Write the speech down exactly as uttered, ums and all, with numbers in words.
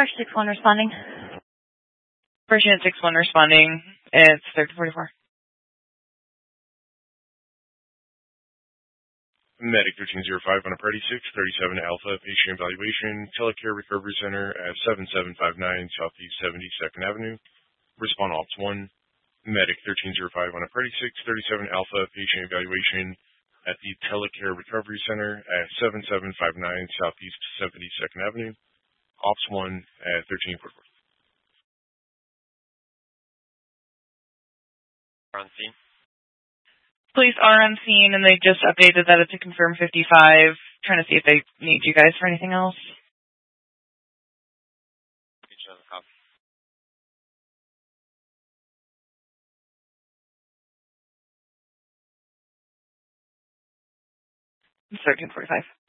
First six one responding. First unit six one responding. It's thirty forty-four. Medic thirteen oh five on a Party six thirty-seven Alpha, patient evaluation, Telecare Recovery Center at seven seven five nine Southeast seventy-second Avenue. Respond Ops one. Medic thirteen oh five on a Party six thirty-seven Alpha, patient evaluation at the Telecare Recovery Center at seven seven five nine Southeast seventy-second Avenue. Ops one at thirteen forty-four. On scene. Police are on scene, and they just updated that it's a confirm fifty-five. Trying to see if they need you guys for anything else. thirteen forty-five.